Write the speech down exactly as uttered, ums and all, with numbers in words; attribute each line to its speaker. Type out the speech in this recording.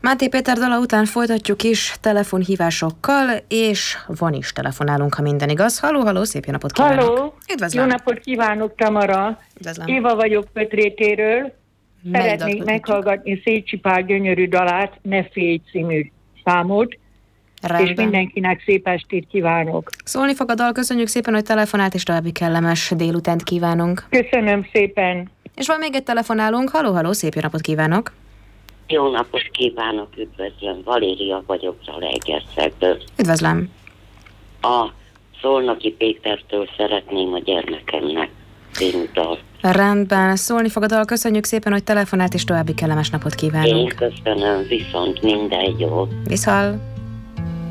Speaker 1: Máté Péter dala után folytatjuk is telefonhívásokkal, és van is telefonálunk, ha minden igaz. Halló, halló, szép jó napot kívánok!
Speaker 2: Halló!
Speaker 1: Üdvözlöm!
Speaker 2: Jó napot kívánok, Tamara!
Speaker 1: Üdvözlöm!
Speaker 2: Éva vagyok Pötrétéről.
Speaker 1: Mely
Speaker 2: Szeretnék
Speaker 1: dalt
Speaker 2: meghallgatni Szécsi Pál gyönyörű dalát, Ne félj című számot,
Speaker 1: Rendben.
Speaker 2: és mindenkinek szép estét kívánok.
Speaker 1: Szólni fog a dal, köszönjük szépen, hogy telefonált, és további kellemes délutánt kívánunk.
Speaker 2: Köszönöm szépen!
Speaker 1: És van még egy telefonálunk. Halló, halló, szép jó napot kívánok!
Speaker 3: Jó napot kívánok, üdvözlöm, Valéria vagyok Zalaegerszegből.
Speaker 1: Üdvözlöm!
Speaker 3: A Szolnoki Pétertől szeretném a gyermekemnek című dalt.
Speaker 1: Rendben, szólni fog a dal, köszönjük szépen, hogy telefonált, és további kellemes napot
Speaker 3: Én
Speaker 1: kívánunk.
Speaker 3: köszönöm, viszont minden jó.
Speaker 1: Viszhall!